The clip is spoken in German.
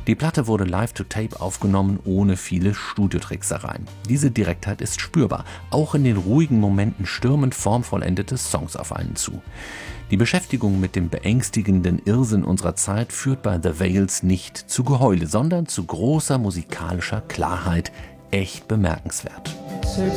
Die Platte wurde live-to-tape aufgenommen, ohne viele Studiotricksereien. Diese Direktheit ist spürbar. Auch in den ruhigen Momenten stürmen formvollendete Songs auf einen zu. Die Beschäftigung mit dem beängstigenden Irrsinn unserer Zeit führt bei The Veils nicht zu Geheule, sondern zu großer musikalischer Klarheit. Echt bemerkenswert.